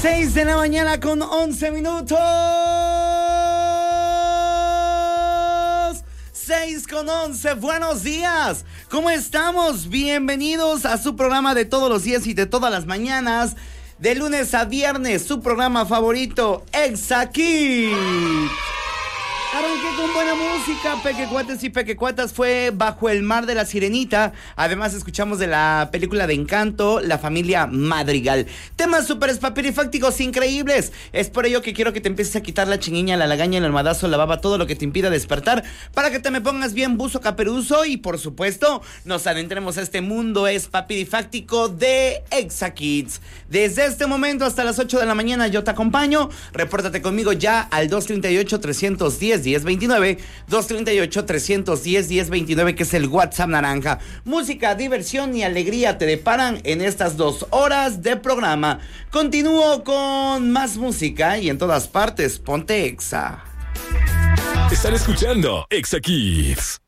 6 de la mañana con 11 minutos. 6 con 11, buenos días. ¿Cómo estamos? Bienvenidos a su programa de todos los días y de todas las mañanas, de lunes a viernes, su programa favorito, Exa Kids. Arranqué con buena música, pequecuates y pequecuatas, fue Bajo el mar de la sirenita. Además escuchamos de la película de Encanto, La familia Madrigal. Temas súper espapirifácticos increíbles. Es por ello que quiero que te empieces a quitar la chinguiña, la lagaña, el almohadazo, la baba, todo lo que te impida despertar, para que te me pongas bien buzo caperuso y por supuesto nos adentremos a este mundo espapirifáctico de Exa Kids. Desde este momento hasta las 8 de la mañana yo te acompaño. Repórtate conmigo ya al 238-310-1029, 238-310-1029, que es el WhatsApp naranja. Música, diversión y alegría te deparan en estas 2 horas de programa. Continúo con más música y en todas partes ponte Exa. Están escuchando Exa Kids.